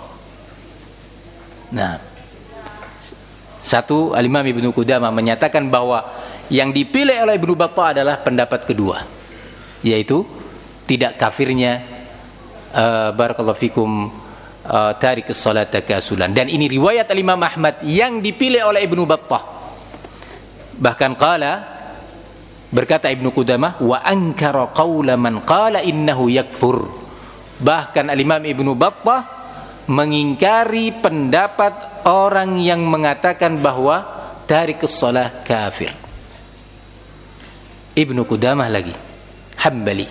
Nah, satu, Al-Imam Ibnu Qudamah menyatakan bahwa yang dipilih oleh Ibnu Battah adalah pendapat kedua, yaitu tidak kafirnya uh, barakallahu fikum uh, tarikus salat takasulan. Dan ini riwayat Al-Imam Ahmad yang dipilih oleh Ibnu Battah. Bahkan qala, berkata Ibnu Qudamah, wa ankara qawla man qala innahu yakfur. Bahkan Al-Imam Ibnu Battah mengingkari pendapat orang yang mengatakan bahwa tarikus salat kafir. Ibnu Qudamah lagi, Hambali.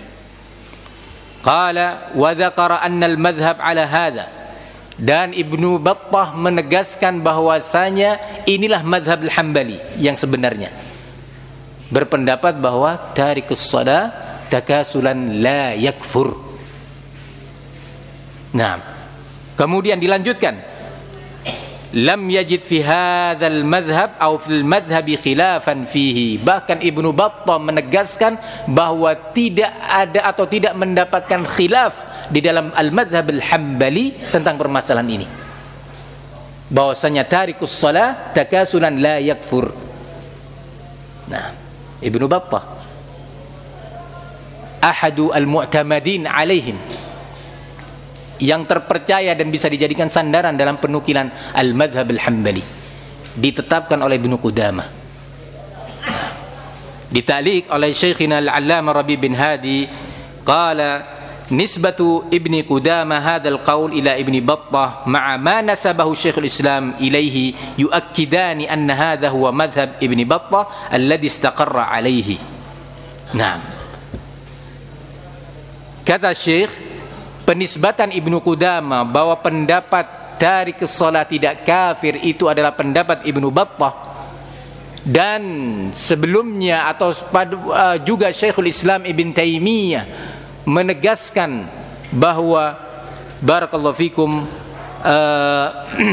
Qala wa dzakara anna al-madhhab ala hadha. Dan Ibnu Battah menegaskan bahwasanya inilah madhab al-Hambali yang sebenarnya. Berpendapat bahwa tarikus shalah takasulan la yakfur. Nah, kemudian dilanjutkan, lam yajid fi hadzal madhhab atau fil madhhabi khilafan fihi. Bahkan Ibnu Battah menegaskan bahwa tidak ada atau tidak mendapatkan khilaf di dalam al-madhhab al-Hambali tentang permasalahan ini, bahwasanya tarikus shalah takasulan la yakfur. Nah, Ibnu Battah ahadu al-mu'tamadin alaihim, yang terpercaya dan bisa dijadikan sandaran dalam penukilan al-madhhab al-Hambali, ditetapkan oleh Ibnu Qudamah. Dita'liq oleh Syekhina al-Allamah Rabi bin Hadi, qala nisbatu Ibni Qudamah hadzal qaul ila Ibni Battah ma'a ma nasabahu Syekhul Islam ilaihi yuakkidani anna hadza huwa madhhab Ibni Battah alladhi istaqarra alaihi. Nah, kata Syekh, penisbatan Ibnu Qudamah bahwa pendapat tarikus shalah tidak kafir itu adalah pendapat Ibnu Battah, dan sebelumnya atau uh, juga Syekhul Islam Ibn Taimiyah menegaskan bahwa barakallahu fikum uh,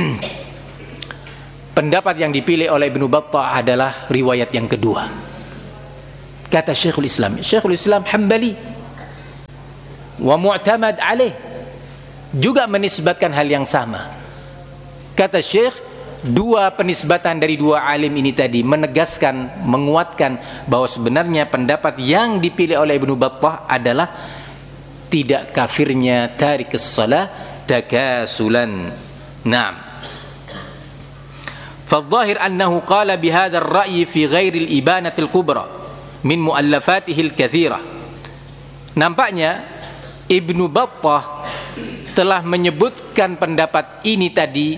pendapat yang dipilih oleh Ibnu Battah adalah riwayat yang kedua. Kata Syekhul Islam, Syekhul Islam Hambali, wa mu'tamad alaih, juga menisbatkan hal yang sama. Kata Syekh, dua penisbatan dari dua alim ini tadi menegaskan, menguatkan bahwa sebenarnya pendapat yang dipilih oleh Ibnu Battah adalah tidak kafirnya tarikus shalah takasulan. Naam. Fadh-dhahir annahu qala bihadha ar-ra'yi fi ghairi al-ibanah al-kubra min muallafatihi al-katsirah. Nampaknya Ibnu Battah telah menyebutkan pendapat ini tadi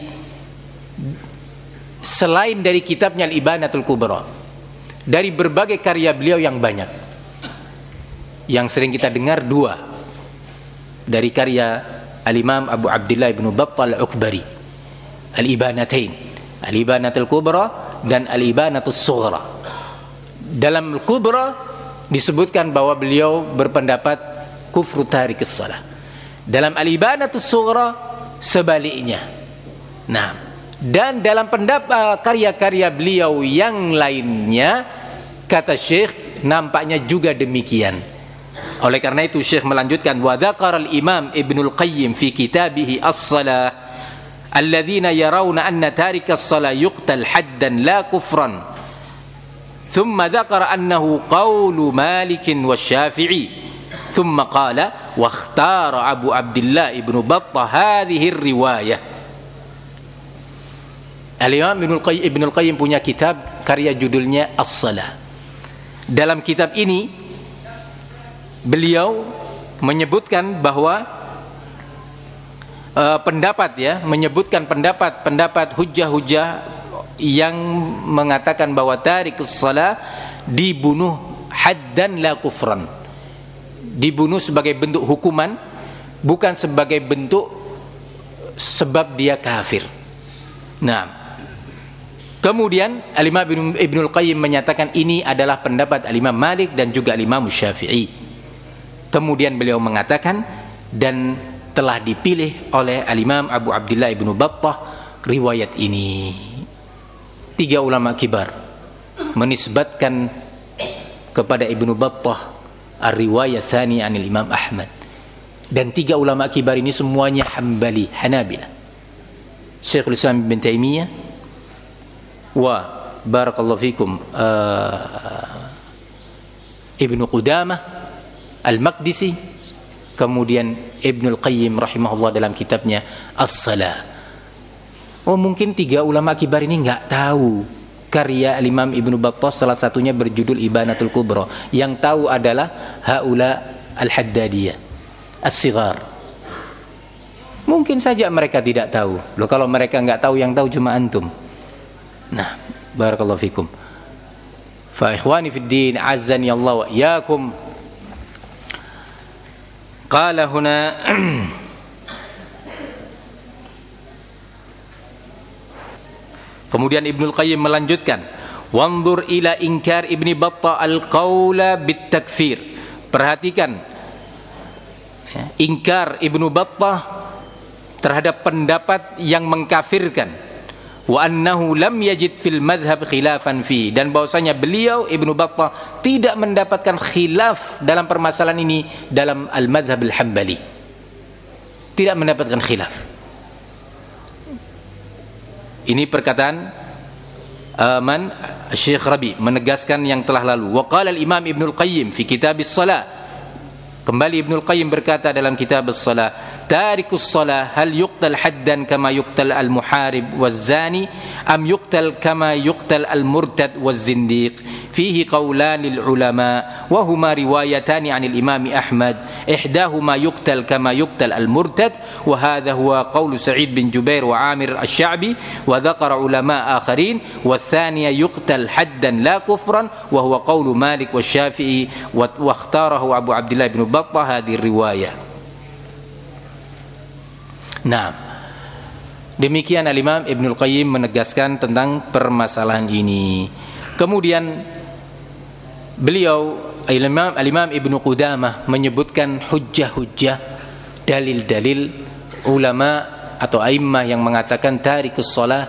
selain dari kitabnya Al-Ibanatul Kubra, dari berbagai karya beliau yang banyak. Yang sering kita dengar dua dari karya Al-Imam Abu Abdillah Ibnu Battah Al-Ukbari, Al-Ibanatain, Al-Ibanatul Kubra dan Al-Ibanatul Sughra. Dalam Al-Kubra disebutkan bahwa beliau berpendapat kufru tarikus shalah. Dalam Al-Ibanatul Sughra sebaliknya. Nah, dan dalam pendapat karya-karya beliau yang lainnya, kata Syekh, nampaknya juga demikian. Oleh karena itu Syekh melanjutkan, wa dzakara al-Imam Ibnul Qayyim fi kitabih As-Shalah alladzina yarawna anna tarikas shalah yuqtal haddan la kufran. Thumma dzakara annahu qawlu Malik wasy-Syafi'i. Thumma qala wa ikhtara Abu Abdillah Ibnu Battah hadhihi riwayah. Al-Imam Ibnul Qayyim, Ibnul Qayyim punya kitab karya judulnya As-Shalah. Dalam kitab ini beliau menyebutkan bahwa uh, pendapat ya, menyebutkan pendapat-pendapat hujah-hujah yang mengatakan bahwa tarikus shalah dibunuh haddan la kufran. Dibunuh sebagai bentuk hukuman, bukan sebagai bentuk sebab dia kafir. Nah, kemudian Al-Imam Ibnul Qayyim menyatakan ini adalah pendapat Al-Imam Malik dan juga Al-Imam Syafi'i. Kemudian beliau mengatakan, dan telah dipilih oleh Al-Imam Abu Abdillah Ibnu Battah riwayat ini. Tiga ulama kibar menisbatkan kepada Ibnu Battah ar-riwayat tsani anil Imam Ahmad. Dan tiga ulama kibar ini semuanya Hambali, Hanabilah. Syekhul Islam Ibn Taimiyah wa barakallahu fikum uh, Ibnu Qudamah Al-Maqdisi, kemudian Ibnul Qayyim rahimahullah dalam kitabnya As-Shalah. Oh, mungkin tiga ulama kibar ini enggak tahu karya Imam Ibnu Battah, salah satunya berjudul Ibanatul Kubra. Yang tahu adalah haula al-Haddadiyah as-sighar. Mungkin saja mereka tidak tahu. Loh, kalau mereka enggak tahu, yang tahu cuma antum. Nah, barakallahu fikum. Fa ikhwani fid din, azzani Allah wa iyyakum. Qala huna Kemudian Ibnul Qayyim melanjutkan, wanzur ila inkar Ibni Battah al-qawla bit-takfir. Perhatikan ya, ingkar Ibnu Battah terhadap pendapat yang mengkafirkan. Wa annahu lam yajid fil madhhab khilafan fi, dan bahwasanya beliau Ibnu Battah tidak mendapatkan khilaf dalam permasalahan ini dalam al-madhhab al-Hambali. Tidak mendapatkan khilaf. Ini perkataan uh, man Syekh Rabi menegaskan yang telah lalu. Wa qala al-Imam Ibnul Qayyim fi kitab as-Shalah. Kembali Ibnul Qayyim berkata dalam kitab as-Shalah, tarikus shalah hal yuqtal haddan kama yuqtal al-muharib waz-zani am yuqtal kama yuqtal al-murtad waz-zindiq. Fihi qawlan lil ulama wa huma riwayatan 'an al-Imam Ahmad, ihdahuma yuqtal kama yuqtal al-murtad wa hadha huwa qawl Sa'id bin Jubair wa Amir asy-Sya'bi wa dzakara ulama akharin wa ats-tsaniya yuqtal haddan la kufran wa huwa qawl Malik wa Syafi'i wa ikhtarahu Abu Abdillah bin Battah hadhihi riwayah. Nah, demikian Al-Imam Ibnul Qayyim menegaskan tentang permasalahan ini. Kemudian beliau Al-Imam, Al-Imam Ibnu Qudamah menyebutkan hujjah-hujjah, dalil-dalil ulama atau a'immah yang mengatakan tarikus shalah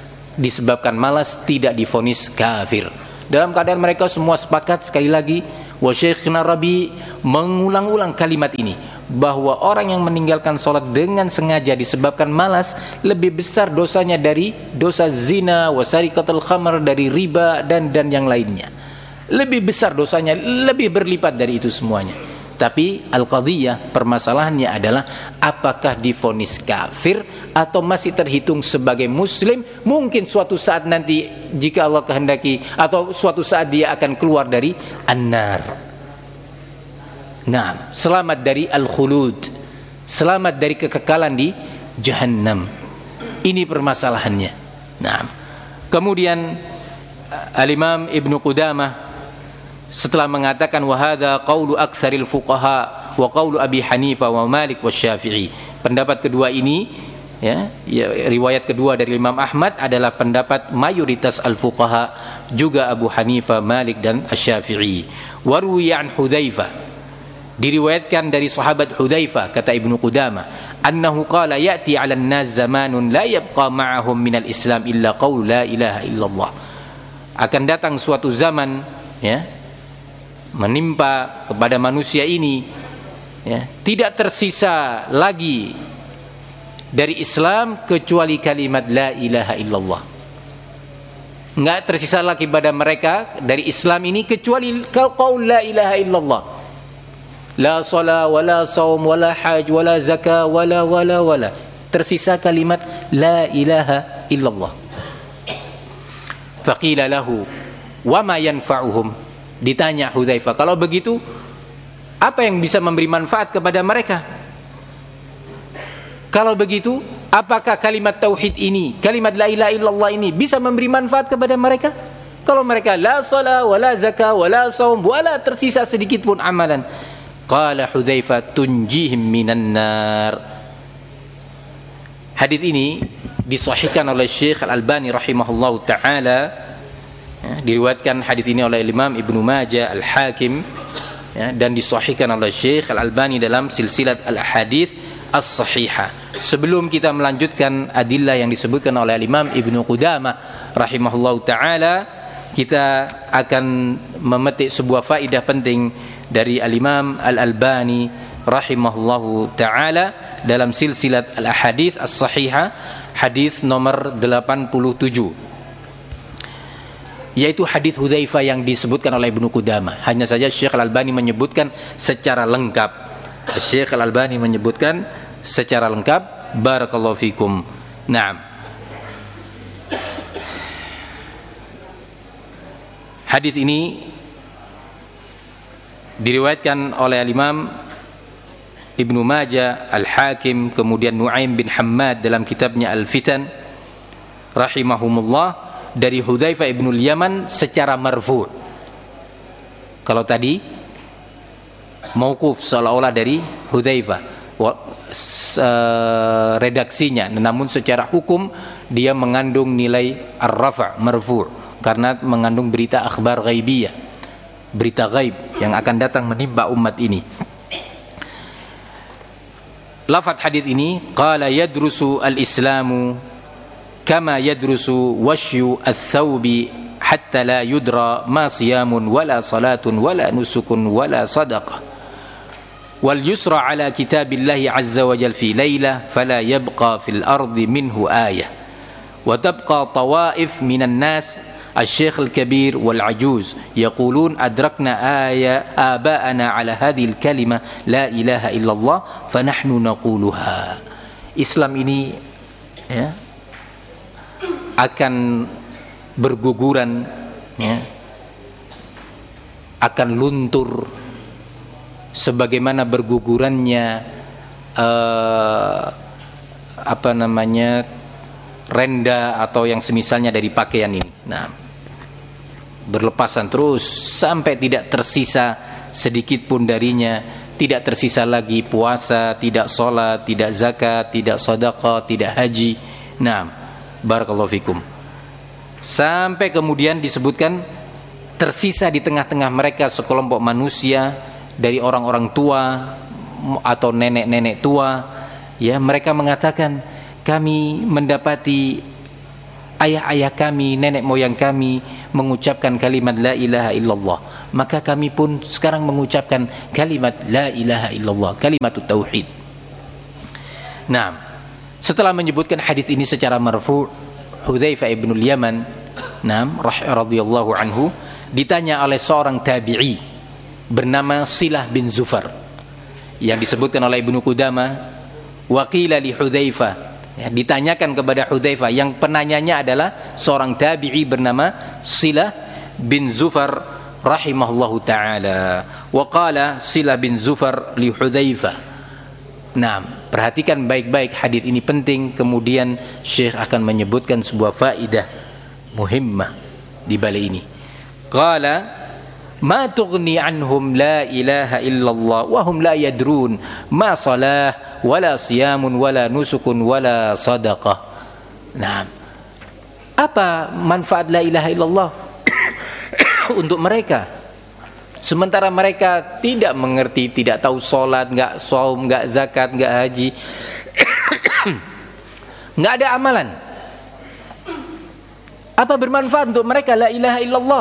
disebabkan malas tidak divonis kafir. Dalam keadaan mereka semua sepakat, sekali lagi, Wa Syekhna Rabi mengulang-ulang kalimat ini, bahwa orang yang meninggalkan sholat dengan sengaja disebabkan malas lebih besar dosanya dari dosa zina, wasarikatul khamar, dari riba dan dan yang lainnya. Lebih besar dosanya, lebih berlipat dari itu semuanya. Tapi al-qadhiyah, permasalahannya adalah apakah divonis kafir atau masih terhitung sebagai muslim. Mungkin suatu saat nanti jika Allah kehendaki, atau suatu saat dia akan keluar dari an-nar. Nah, selamat dari al-khulud, selamat dari kekekalan di jahannam. Ini permasalahannya. Nah, kemudian Al-Imam Ibnu Qudamah setelah mengatakan wa hadza qaulu aktsaril fuqaha wa qaulu Abi Hanifah wa Malik wa Syafi'i. Pendapat kedua ini, ya, ya, riwayat kedua dari Imam Ahmad adalah pendapat mayoritas al-fuqaha, juga Abu Hanifah, Malik dan Asy-Syafi'i. Wa ruwiya an Hudzaifah, diriwayatkan dari sahabat Hudzaifah, kata Ibnu Qudamah, annahu qala ya'ti 'alan nas zamanun la yabqa ma'ahum minal Islam illa qaul la ilaha illallah. Akan datang suatu zaman, ya, menimpa kepada manusia ini, ya, tidak tersisa lagi dari Islam kecuali kalimat la ilaha illallah. Enggak tersisa lagi pada mereka dari Islam ini kecuali qaul la ilaha illallah. La salat wala saum wala haj wala zakah wala wala wala. Tersisa kalimat la ilaha illallah. Faqila lahu wa ma yanfa'uhum. Ditanya Hudzaifah, kalau begitu apa yang bisa memberi manfaat kepada mereka? Kalau begitu, apakah kalimat tauhid ini, kalimat la ilaha illallah ini bisa memberi manfaat kepada mereka? Kalau mereka la shalah wala zakah wala shaum wala tersisa sedikit pun amalan. Qala Hudzaifah tunjihim minan nar. Hadis ini disahihkan oleh Syekh Al-Albani rahimahullahu taala. Ya, diriwayatkan hadis ini oleh Imam Ibnu Majah, Al-Hakim, ya, dan disahihkan oleh Syekh Al-Albani dalam silsilat Al-Ahadits As-Sahihah. Sebelum kita melanjutkan adillah yang disebutkan oleh Imam Ibnu Qudamah rahimahullahu taala, kita akan memetik sebuah faedah penting dari Al-Imam Al-Albani rahimahullahu taala dalam silsilat Al-Ahadits As-Sahihah, hadis nomor delapan puluh tujuh, yaitu hadis Hudzaifah yang disebutkan oleh Ibnu Qudamah. Hanya saja Syekh Al-Albani menyebutkan secara lengkap. Syekh Al-Albani menyebutkan secara lengkap. Barakallahu fikum. Naam. Hadis ini diriwayatkan oleh Imam Ibnu Majah, Al-Hakim, kemudian Nu'aim bin Hammad dalam kitabnya Al-Fitan rahimahumullah, dari Hudzaifah ibnu Yaman secara marfu'. Kalau tadi mauquf seolah-olah dari Hudzaifah redaksinya, namun secara hukum dia mengandung nilai ar-rafa', marfu', karena mengandung berita akhbar ghaibiyah, berita gaib yang akan datang menimpa umat ini. Lafaz hadis ini, qala yadrusu al-islamu kama yadrusu washyu ats-tsaubi hatta la yudra ma siyamun wala salatun wala nusukun wala sadaqah wal yusra ala kitabillahi azza wa jalla fi laylah fala yabqa fil ardi minhu ayah wa tabqa tawaif minan nas الشيخ الكبير والعجوز يقولون أدركنا آية آباءنا على هذه الكلمة لا إله إلا الله فنحن نقولها. Islam ini, ya, akan berguguran, ya, akan luntur sebagaimana bergugurannya uh, apa namanya renda atau yang semisalnya dari pakaian ini. Nah, berlepasan terus sampai tidak tersisa sedikit pun darinya, tidak tersisa lagi puasa, tidak sholat, tidak zakat, tidak sedekah, tidak haji. Nah, barakallahu fikum. Sampai kemudian disebutkan tersisa di tengah-tengah mereka sekelompok manusia dari orang-orang tua atau nenek-nenek tua, ya, mereka mengatakan, kami mendapati ayah-ayah kami, nenek moyang kami mengucapkan kalimat la ilaha illallah. maka kami pun sekarang mengucapkan kalimat la ilaha illallah, kalimatut tauhid. Nah, setelah menyebutkan hadis ini secara marfu', Hudzaifah ibn al-Yaman, nam radhiyallahu anhu, ditanya oleh seorang tabi'i bernama Silah bin Zufar, yang disebutkan oleh Ibnu Qudamah, waqila li Hudzaifah, ya, ditanyakan kepada Hudzaifah, yang penanyanya adalah seorang tabi'i bernama Silah bin Zufar rahimahullahu taala. Wa qala Silah bin Zufar li Hudzaifah. Nah, perhatikan baik-baik, hadis ini penting. Kemudian Syekh akan menyebutkan sebuah faidah muhimmah di balik ini. Qala ma tughni anhum la ilaha illallah wa hum la yadrun ma salah wala siyamun wala nusukun wala sadaqah. Nah, apa manfaat la ilaha illallah untuk mereka, sementara mereka tidak mengerti, tidak tahu salat, enggak saum, enggak zakat, enggak haji, enggak ada amalan. Apa bermanfaat untuk mereka la ilaha illallah?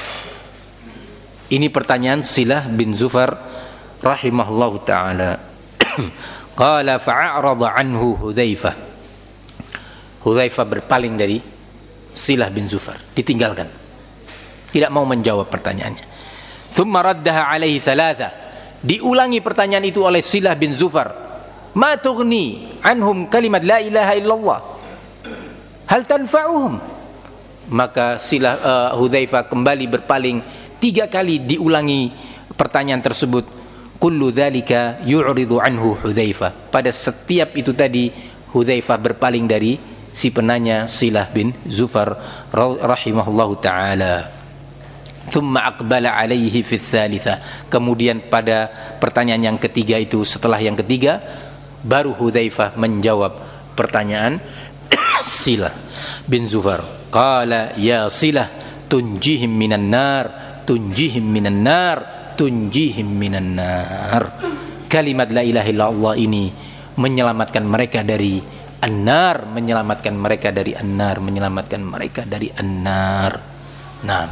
Ini pertanyaan Silah bin Zufar rahimahullahu taala. Qala fa'arada anhu Hudzaifah. Hudzaifah berpaling dari Silah bin Zufar, ditinggalkan, tidak mau menjawab pertanyaannya. Thumma raddaha alaihi thalatha. Diulangi pertanyaan itu oleh Silah bin Zufar. Ma tughni anhum kalimat la ilaha illallah, hal tanfa'uhum? Maka Silah uh, Hudzaifah kembali berpaling. Tiga kali diulangi pertanyaan tersebut. Kullu dzalika yu'ridu anhu Hudzaifah. Pada setiap itu tadi Hudzaifah berpaling dari si penanya Silah bin Zufar rahimahullahu taala. Thumma aqbala alaihi fi tsalitsa. Kemudian pada pertanyaan yang ketiga itu, setelah yang ketiga, baru Hudzaifah menjawab pertanyaan Silah bin Zufar. Qala ya Silah tunjihim minan nar, tunjihim minan nar, tunjihim minan nar. Kalimat la ilaha illallah ini menyelamatkan mereka dari an-nar, menyelamatkan mereka dari an-nar, menyelamatkan mereka dari an-nar. Nah,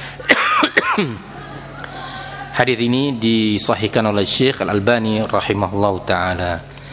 hadis ini disahihkan oleh Syekh Al-Albani rahimahullahu taala.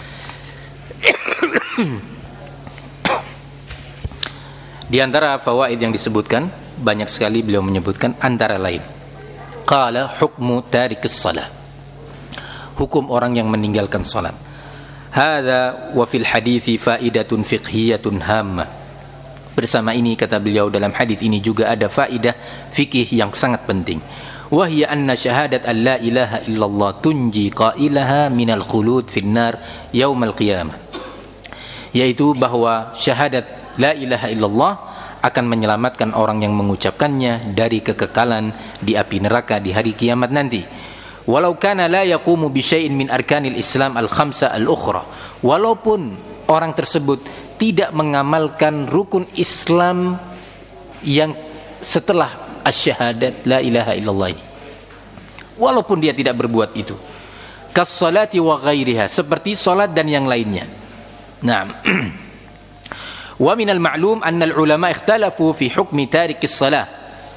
Di antara fawaid yang disebutkan, banyak sekali beliau menyebutkan, antara lain qala hukmu tarikis salah, hukum orang yang meninggalkan salat. Hadza wa fil hadithi faidatun fiqhiyatun hammah. Bersama ini, kata beliau, dalam hadis ini juga ada faidah fikih yang sangat penting. Wa hiya anna syahadat an la ilaha illallah tunji qailaha minal khulud fin nar yaumal qiyamah. Yaitu bahwa syahadat la ilaha illallah akan menyelamatkan orang yang mengucapkannya dari kekekalan di api neraka di hari kiamat nanti. Walau kana la yaqumu bi syai'in min arkanil Islam al-khamsa al-ukhra. Walaupun orang tersebut tidak mengamalkan rukun Islam yang setelah asyhadat la ilaha illallah ini. Walaupun dia tidak berbuat itu. Kas-salati wa ghairiha, seperti salat dan yang lainnya. Nah, wa minal ma'lum anna al-ulama ikhtalafu fi hukmi tarikis salah.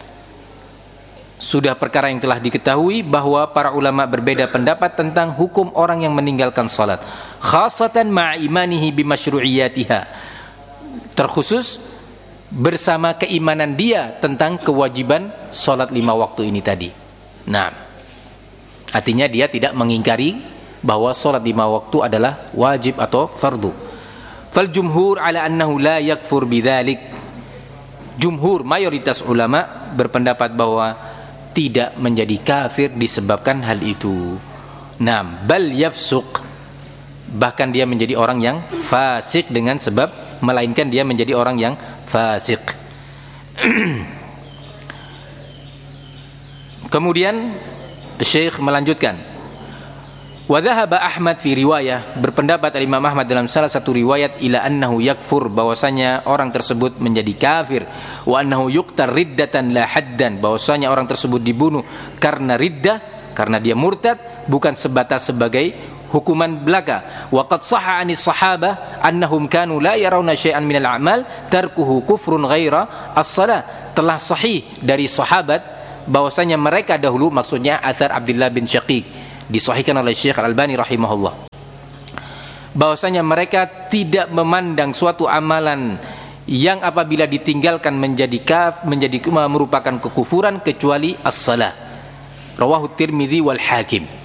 Sudah perkara yang telah diketahui bahwa para ulama berbeda pendapat tentang hukum orang yang meninggalkan salat, khasatan ma'a imanihi bimasyru'iyatiha, terkhusus bersama keimanan dia tentang kewajiban salat lima waktu ini tadi. Nah, artinya dia tidak mengingkari bahwa salat lima waktu adalah wajib atau fardu. Fal jumhur ala annahu la yakfur bidzalik. Jumhur, mayoritas ulama berpendapat bahwa tidak menjadi kafir disebabkan hal itu. Nam bal yafsuq, bahkan dia menjadi orang yang fasik dengan sebab, melainkan dia menjadi orang yang fasik. Kemudian Syekh melanjutkan, wa dhahaba Ahmad fi riwayah, berpendapat Imam Ahmad dalam salah satu riwayat, ila annahu yakfur, bahwasanya orang tersebut menjadi kafir, wa annahu yuqtar riddatan la haddan, bahwasanya orang tersebut dibunuh karena riddah, karena dia murtad, bukan sebatas sebagai hukuman belaka. Wa qad sahha 'anis sahabah annahum kanu la yarawna syai'an minal a'mal tarkuhu kufrun ghaira as-salah. Telah sahih dari sahabat bahwasanya mereka dahulu, maksudnya athar Abdullah bin Syaqiq disahihkan oleh Syekh Al-Albani rahimahullah, bahwasanya mereka tidak memandang suatu amalan yang apabila ditinggalkan menjadi kaf menjadi merupakan kekufuran kecuali as-salah. Rawahu Tirmidzi wal Hakim.